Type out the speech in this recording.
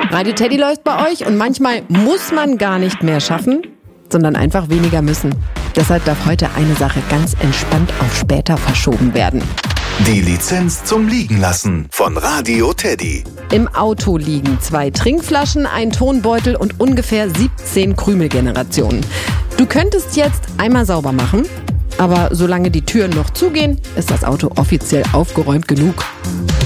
Radio Teddy läuft bei euch und manchmal muss man gar nicht mehr schaffen, sondern einfach weniger müssen. Deshalb darf heute eine Sache ganz entspannt auf später verschoben werden. Die Lizenz zum Liegenlassen von Radio Teddy. Im Auto liegen 2 Trinkflaschen, ein Tonbeutel und ungefähr 17 Krümelgenerationen. Du könntest jetzt einmal sauber machen, aber solange die Türen noch zugehen, ist das Auto offiziell aufgeräumt genug.